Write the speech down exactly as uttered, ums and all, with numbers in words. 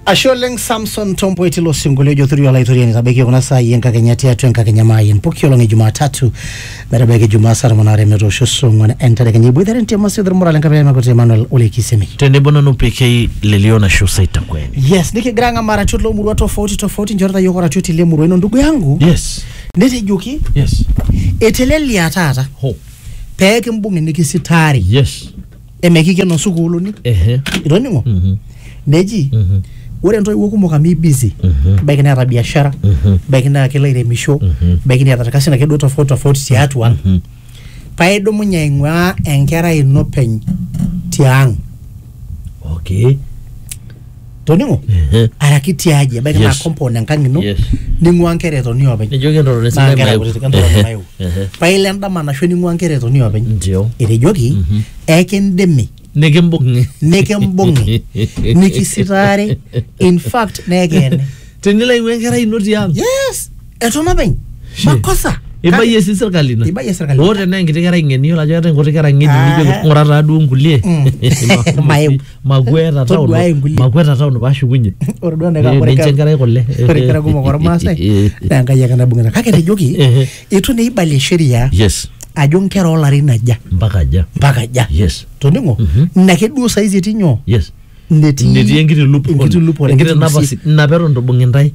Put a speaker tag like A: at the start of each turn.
A: Asholeng Samson Tombo itilo singolio jothuri wala itori ni tabeki kuna saa yenka kenyati atu yenka kenyama yen poki olongi Jumatatu bada beki Jumasar monare meto shoso ngwana enter kenyi buidare ntia masidro morale nkabya makote Emmanuel Ole Kisemi
B: tende bona no P K leliona shosa itakweni
A: yes niki granga mara tutlo murwa tofauti tofauti njorta yokora tuti le murwa ino ndugu yangu
B: yes
A: nete juki
B: yes
A: eteleli atata
B: ho
A: peke mbunge nikisitari
B: yes
A: emekike no sukulu ni
B: ehe
A: ironingo
B: mhm
A: neji
B: mhm
A: ore ntoi wokumoka mi busy
B: Mhm.
A: baki na biashara
B: Mhm.
A: baki na kila ile misho
B: Mhm.
A: baki na takasi na kedo tofauti tofauti ti atu wan
B: Mhm.
A: paido munya ingwa enkera ino pen tiang
B: okay
A: toningo
B: ehe
A: arakiti aje baki na
B: Yes.
A: compound enkangino
B: yes
A: ningwa nkere to ni open
B: nijoke ndo
A: na
B: resile
A: nkera
B: mai
A: kuti kandoro mayo
B: ehe
A: paile ndama na shoni ngwa nkere to ni open
B: ndio
A: erejoki
B: Mhm.
A: ekendemi
B: nekembonge
A: nekembonge nikisitare in fact negene
B: tenila iwenkera inoti yangu
A: yes etona ben
B: Shit.
A: makosa
B: ibaye si serikali na
A: ibaye serikali
B: wote na ngitikera ingeni la jota ngotikera ngeni
A: Ah.
B: nijo ngorata adu ngulie
A: Maeu.
B: magweta tawo
A: Todua ngulie.
B: magweta tawo bashukunye
A: ordo ne ka kore ka
B: nichenkera kole
A: kore kara gumo kora masai nanga yaka na bungana kake tejoki
B: Ehe.
A: itu ne ibali sheria
B: yes
A: ajo nkera olari naja
B: mpaka ja
A: mpaka ja
B: yes
A: toningo
B: Mhm.
A: na kedu saizi tinyo
B: yes
A: neti
B: netie ngiti loop
A: Enkiti loop hole,
B: ngiti
A: enkiti
B: napa
A: msi.
B: napero ndo bungintai